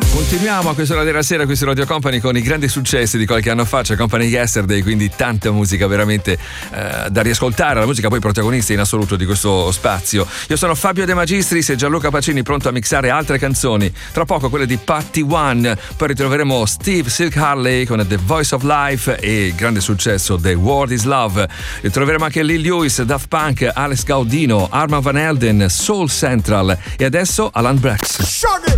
Continuiamo a quest'ora della sera qui su Radio Company con i grandi successi di qualche anno fa. C'è Company Yesterday, quindi tanta musica veramente da riascoltare, la musica poi protagonista in assoluto di questo spazio. Io sono Fabio De Magistris e Gianluca Pacini pronto a mixare altre canzoni, tra poco quelle di Patti One, poi ritroveremo Steve Silk Harley con The Voice of Life e il grande successo The World Is Love. Ritroveremo anche Lil Lewis, Daft Punk, Alex Gaudino, Armand Van Helden, Soul Central e adesso Alan Brax.